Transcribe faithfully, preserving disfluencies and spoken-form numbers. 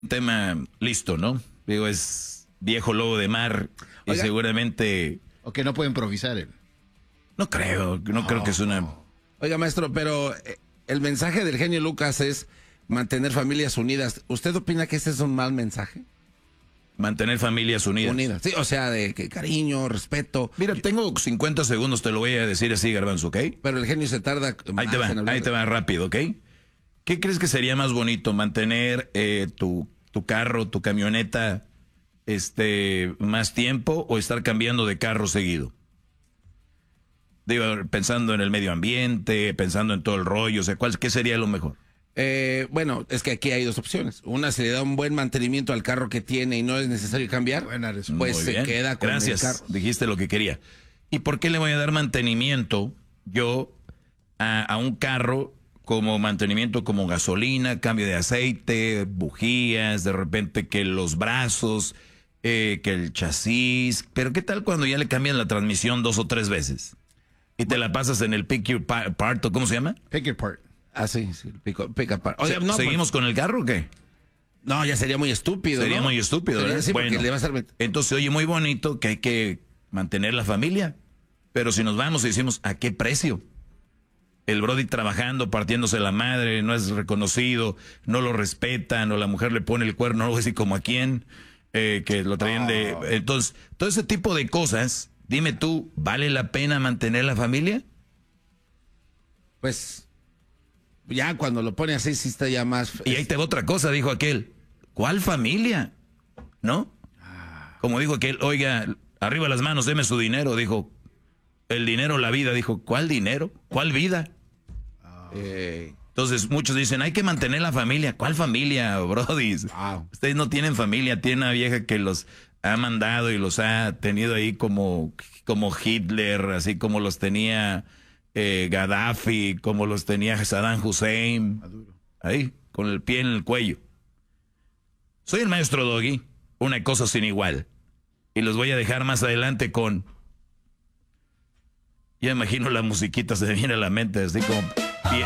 tema listo, ¿no? Digo, es viejo lobo de mar. Oiga, y seguramente... O que no puede improvisar él. No creo, no, no creo que es una... Oiga, maestro, pero el mensaje del genio Lucas es mantener familias unidas. ¿Usted opina que este es un mal mensaje? Mantener familias unidas. Unidas, sí, o sea, de que cariño, respeto. Mira, tengo cincuenta segundos, te lo voy a decir así, Garbanzo, ¿ok? Pero el genio se tarda más. Ahí te va, en hablar. ahí te va rápido, ¿ok? ¿Qué crees que sería más bonito? ¿Mantener eh, tu, tu carro, tu camioneta, este, más tiempo o estar cambiando de carro seguido? Digo, pensando en el medio ambiente, pensando en todo el rollo, o sea, ¿cuál, qué sería lo mejor? Eh, bueno, es que aquí hay dos opciones. Una, se le da un buen mantenimiento al carro que tiene y no es necesario cambiar. Buena respuesta. Pues Muy se bien. queda con Gracias, el carro. dijiste lo que quería. ¿Y por qué le voy a dar mantenimiento yo a, a un carro como mantenimiento como gasolina, cambio de aceite, bujías, de repente que los brazos, eh, que el chasis? Pero ¿qué tal cuando ya le cambian la transmisión dos o tres veces? Y te la pasas en el pick your pa- part, ¿o cómo se llama? Pick your part. Ah, sí, sí, pick, pick apart. O sea, Se- no, ¿Seguimos con el carro o qué? No, ya sería muy estúpido. Sería ¿no? muy estúpido, Sería, ¿verdad? sí, porque Bueno, le va a estar... entonces se oye muy bonito que hay que mantener la familia. Pero si nos vamos y decimos, ¿a qué precio? El Brody trabajando, partiéndose la madre, no es reconocido, no lo respetan, o la mujer le pone el cuerno, no voy a decir como a quién, eh, que lo traen de... Entonces, todo ese tipo de cosas, dime tú, ¿vale la pena mantener la familia? Pues... Ya cuando lo pone así, sí está ya más... Y ahí te va otra cosa, dijo aquel. ¿Cuál familia? ¿No? Como dijo aquel, oiga, arriba las manos, deme su dinero. Dijo, el dinero, la vida. Dijo, ¿cuál dinero? ¿Cuál vida? Eh, Entonces muchos dicen, hay que mantener la familia. ¿Cuál familia, brodis? Wow. Ustedes no tienen familia, tienen una vieja que los ha mandado y los ha tenido ahí como, como Hitler, así como los tenía... Eh, Gaddafi, como los tenía Saddam Hussein, Maduro. ahí, con el pie en el cuello. Soy el maestro Doggy, una cosa sin igual. Y los voy a dejar más adelante con... Ya imagino la musiquita, se me viene a la mente, así como...